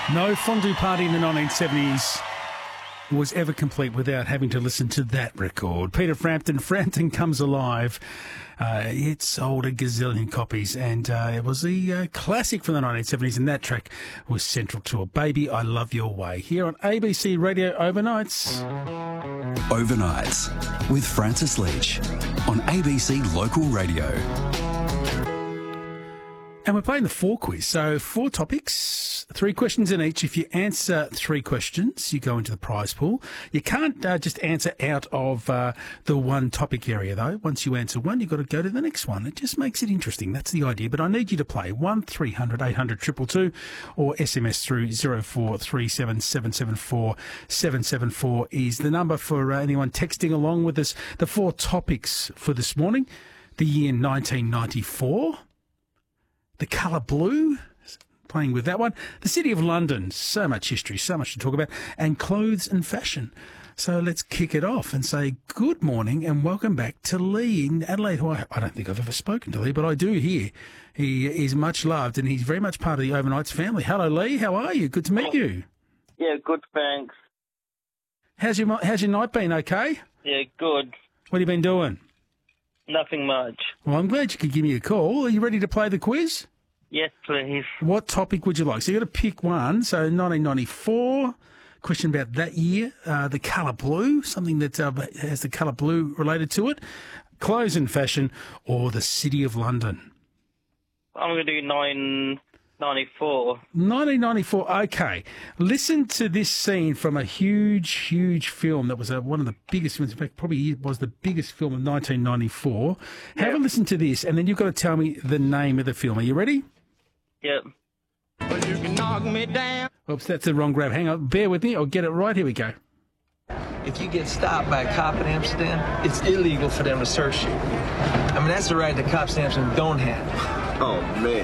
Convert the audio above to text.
No fondue party in the 1970s was ever complete without having to listen to that record. Peter Frampton, Frampton Comes Alive. It sold a gazillion copies, and it was the classic from the 1970s, and that track was central to it. Baby, I Love Your Way, here on ABC Radio Overnights. Overnights with Francis Leach on ABC Local Radio. And we're playing the 4 quiz. So 4 topics, 3 questions in each. If you answer 3 questions, you go into the prize pool. You can't just answer out of the one topic area, though. Once you answer one, you've got to go to the next one. It just makes it interesting. That's the idea. But I need you to play 1300 800 222 or SMS through 0437 774 774 is the number for anyone texting along with us. The 4 topics for this morning: the year 1994. The colour blue, playing with that one. The City of London, so much history, so much to talk about. And clothes and fashion. So let's kick it off and say good morning and welcome back to Lee in Adelaide, who I don't think I've ever spoken to Lee, but I do hear he is much loved and he's very much part of the Overnights family. Hello, Lee. How are you? Good to meet you. Yeah, good, thanks. How's your night been, okay? Yeah, good. What have you been doing? Nothing much. Well, I'm glad you could give me a call. Are you ready to play the quiz? Yes, please. What topic would you like? So you've got to pick one. So 1994, question about that year. The colour blue, something that has the colour blue related to it. Clothes and fashion, or the City of London. I'm going to do 1994. 1994, okay. Listen to this scene from a huge film that was one of the biggest films. In fact, probably was the biggest film of 1994. Have a listen to this, and then you've got to tell me the name of the film. Are you ready? Yep. Well, you can knock me down. Oops, that's the wrong grab. Hang on, bear with me. I'll get it right. Here we go. If you get stopped by a cop in Amsterdam, it's illegal for them to search you. I mean, that's the right that cops in Amsterdam don't have. Oh, man.